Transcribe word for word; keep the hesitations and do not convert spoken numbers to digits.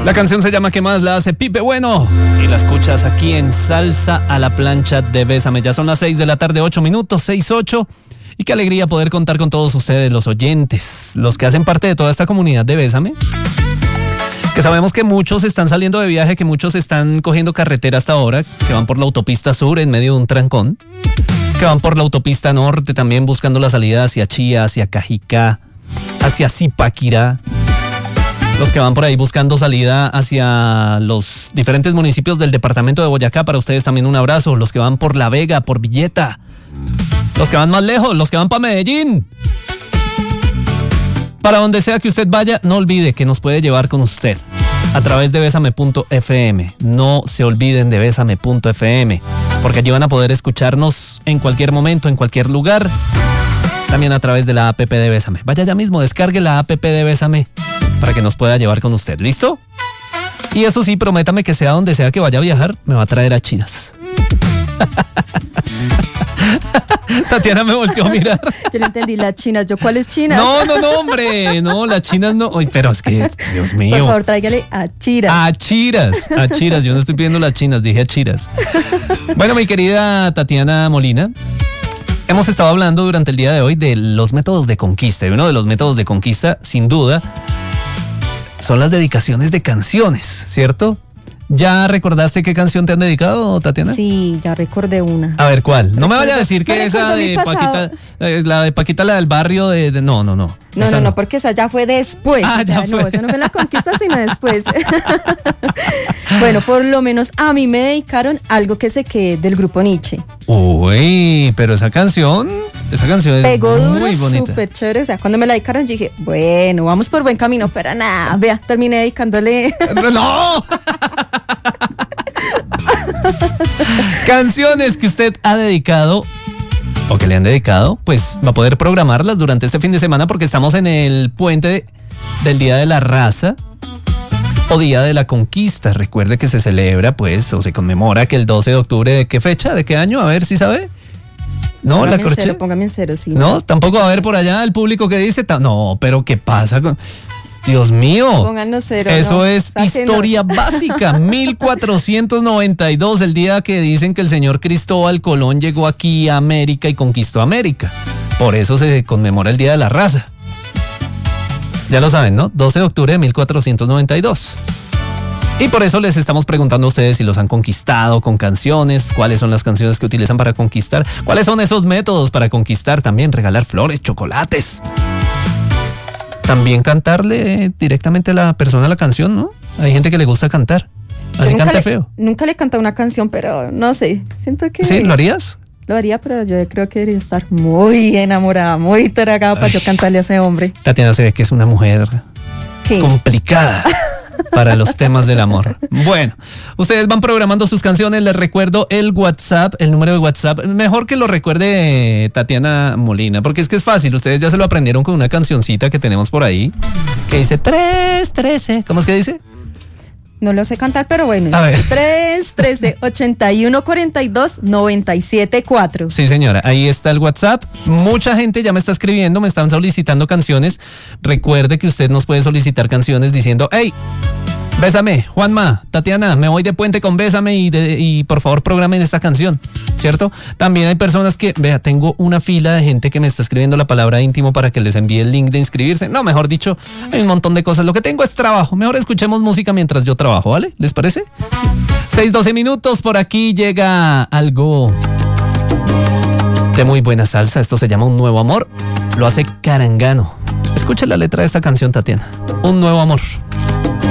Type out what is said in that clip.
La canción se llama ¿Qué más? La hace Pipe Bueno y la escuchas aquí en Salsa a la Plancha de Bésame. Ya son las seis de la tarde, ocho minutos, seis, ocho. Y qué alegría poder contar con todos ustedes, los oyentes, los que hacen parte de toda esta comunidad de Bésame. Que sabemos que muchos están saliendo de viaje, que muchos están cogiendo carretera hasta ahora, que van por la autopista sur en medio de un trancón, que van por la autopista norte también buscando la salida hacia Chía, hacia Cajicá, hacia Zipaquirá. Los que van por ahí buscando salida hacia los diferentes municipios del departamento de Boyacá, para ustedes también un abrazo. Los que van por La Vega, por Villeta. Los que van más lejos, los que van para Medellín. Para donde sea que usted vaya, no olvide que nos puede llevar con usted a través de Bésame punto efe eme. No se olviden de Bésame punto efe eme, porque allí van a poder escucharnos en cualquier momento, en cualquier lugar. También a través de la app de Bésame. Vaya ya mismo, descargue la app de Bésame para que nos pueda llevar con usted. ¿Listo? Y eso sí, prométame que sea donde sea que vaya a viajar, me va a traer a chinas. Tatiana me volteó a mirar. Yo no entendí, las chinas. ¿Yo cuáles chinas? No, no, no, hombre. No, las chinas no. Uy, pero es que, Dios mío. Por favor, tráigale a chiras. A chiras, a chiras. Yo no estoy pidiendo las chinas, dije a chiras. Bueno, mi querida Tatiana Molina, hemos estado hablando durante el día de hoy de los métodos de conquista. Y uno de los métodos de conquista, sin duda, son las dedicaciones de canciones, ¿cierto? ¿Ya recordaste qué canción te han dedicado, Tatiana? Sí, ya recordé una. A ver, ¿cuál? No me vaya a decir que esa de Paquita, eh, la de Paquita, la del barrio de... de no, no, no. No, no, no, no, porque esa ya fue después. Ah, o sea, ya fue. No, esa no fue la conquista, sino después. Bueno, por lo menos a mí me dedicaron algo que sé que del grupo Nietzsche. Uy, pero esa canción, esa canción es Pegó muy duro, bonita. súper chévere. O sea, cuando me la dedicaron, yo dije, bueno, vamos por buen camino, pero nada, vea, terminé dedicándole. ¡No! Canciones que usted ha dedicado o que le han dedicado, pues va a poder programarlas durante este fin de semana, porque estamos en el puente de, del Día de la Raza o Día de la Conquista. Recuerde que se celebra, pues, o se conmemora que el doce de octubre, ¿de qué fecha? ¿De qué año? A ver si sabe. No, Póngame la en corché. cero, póngame en cero, sí. No, tampoco va a haber por allá el público que dice, ta- no, pero ¿qué pasa con...? Dios mío, Pónganos cero. eso no, es sáquenos. historia básica. mil cuatrocientos noventa y dos, el día que dicen que el señor Cristóbal Colón llegó aquí a América y conquistó América. Por eso se conmemora el Día de la Raza. Ya lo saben, ¿no? doce de octubre de mil cuatrocientos noventa y dos. Y por eso les estamos preguntando a ustedes si los han conquistado con canciones, cuáles son las canciones que utilizan para conquistar, cuáles son esos métodos para conquistar, también regalar flores, chocolates. También cantarle directamente a la persona la canción, ¿no? Hay gente que le gusta cantar. Así Yo nunca canta le- feo. Nunca le he cantado una canción, pero no sé. Siento que. ¿Sí? ¿Lo harías? Lo haría, pero yo creo que debería estar muy enamorada, muy tragada para yo cantarle a ese hombre. Tatiana se ve que es una mujer ¿Qué? complicada para los temas del amor. Bueno, ustedes van programando sus canciones. Les recuerdo el WhatsApp, el número de WhatsApp. Mejor que lo recuerde Tatiana Molina, porque es que es fácil. Ustedes ya se lo aprendieron con una cancioncita que tenemos por ahí que dice tres trece. ¿Cómo es que dice? No lo sé cantar, pero bueno. A ver. tres, trece, ochenta y uno, cuarenta y dos, noventa y siete, cuatro. Sí, señora, ahí está el WhatsApp. Mucha gente ya me está escribiendo, me están solicitando canciones. Recuerde que usted nos puede solicitar canciones diciendo, hey, bésame, Juanma, Tatiana, me voy de puente con Bésame y, de, y por favor programen esta canción, ¿cierto? También hay personas que, vea, tengo una fila de gente que me está escribiendo la palabra íntimo para que les envíe el link de inscribirse. No, mejor dicho, hay un montón de cosas. Lo que tengo es trabajo. Mejor escuchemos música mientras yo trabajo, ¿vale? ¿Les parece? seis, doce minutos, por aquí llega algo de muy buena salsa. Esto se llama Un Nuevo Amor. Lo hace Carangano. Escucha la letra de esta canción, Tatiana. Un Nuevo Amor.